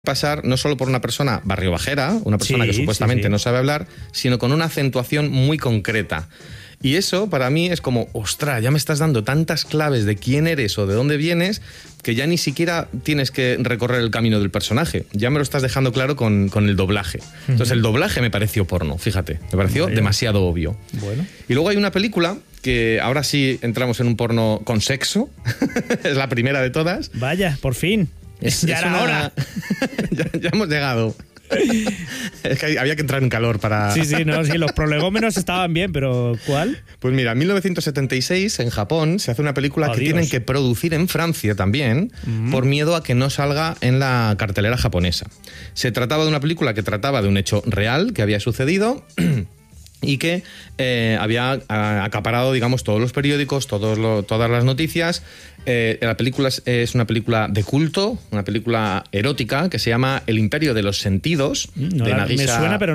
pasar no solo por una persona barriobajera, una persona que supuestamente no sabe hablar, sino con una acentuación muy concreta. Y eso para mí es como, ostras, ya me estás dando tantas claves de quién eres o de dónde vienes que ya ni siquiera tienes que recorrer el camino del personaje. Ya me lo estás dejando claro con el doblaje. Entonces el doblaje me pareció porno, fíjate, me pareció demasiado obvio. Bueno. Y luego hay una película que ahora sí entramos en un porno con sexo, es la primera de todas. Vaya, por fin. Ya era hora. ya hemos llegado. Es que había que entrar en calor para... Sí, los prolegómenos estaban bien, pero ¿cuál? Pues mira, en 1976, en Japón, se hace una película que tienen que producir en Francia también, por miedo a que no salga en la cartelera japonesa. Se trataba de una película que trataba de un hecho real que había sucedido... y que había acaparado, digamos, todos los periódicos, todas las noticias. La película es una película de culto, una película erótica que se llama El Imperio de los Sentidos, de Nagisa. Me suena, pero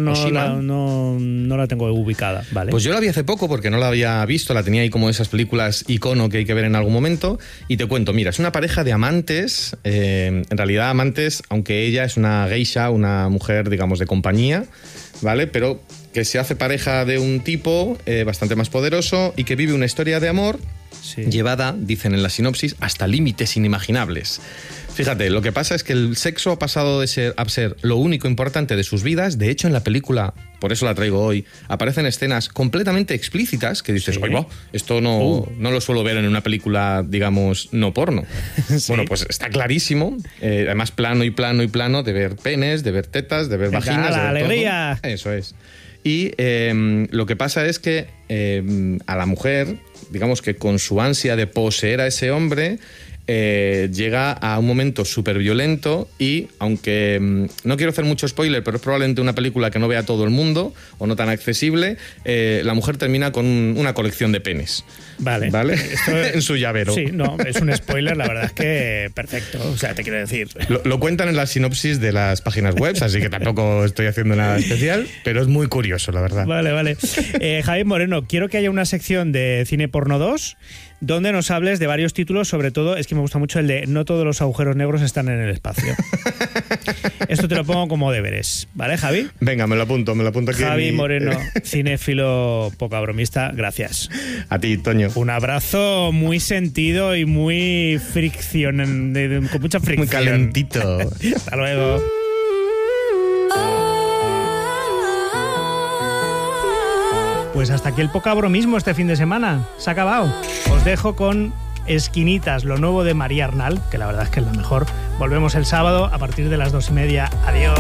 no la tengo ubicada. ¿Vale? Pues yo la vi hace poco porque no la había visto, la tenía ahí como esas películas icono que hay que ver en algún momento. Y te cuento, mira, es una pareja de amantes, en realidad amantes, aunque ella es una geisha, una mujer, digamos, de compañía, ¿vale? Pero que se hace pareja de un tipo bastante más poderoso y que vive una historia de amor llevada, dicen en la sinopsis, hasta límites inimaginables. Fíjate, lo que pasa es que el sexo ha pasado de ser lo único importante de sus vidas. De hecho, en la película, por eso la traigo hoy, aparecen escenas completamente explícitas que dices, oye, esto no lo suelo ver en una película, digamos, no porno. Bueno, pues está clarísimo. Además, plano y plano y plano de ver penes, de ver tetas, de ver vaginas. ¡La alegría! Todo. Eso es. Y lo que pasa es que a la mujer, digamos que con su ansia de poseer a ese hombre, llega a un momento súper violento y, aunque no quiero hacer mucho spoiler, pero es probablemente una película que no vea todo el mundo o no tan accesible, la mujer termina con una colección de penes. Vale. Esto en su llavero. Sí, no, es un spoiler, la verdad es que perfecto. O sea, te quiero decir. Lo cuentan en la sinopsis de las páginas web, así que tampoco estoy haciendo nada especial, pero es muy curioso, la verdad. Vale. Javier Moreno, quiero que haya una sección de Cine Porno 2 donde nos hables de varios títulos, sobre todo, es que me gusta mucho el de no todos los agujeros negros están en el espacio. Esto te lo pongo como deberes, ¿vale, Javi? Venga, me lo apunto aquí. Javi Moreno, cinéfilo poca bromista, gracias. A ti, Toño. Un abrazo muy sentido y muy con mucha fricción. Muy calentito. Hasta luego. Pues hasta aquí el poca bromismo este fin de semana. Se ha acabado. Os dejo con Esquinitas, lo nuevo de María Arnal, que la verdad es que es lo mejor. Volvemos el sábado a partir de las 2:30. Adiós.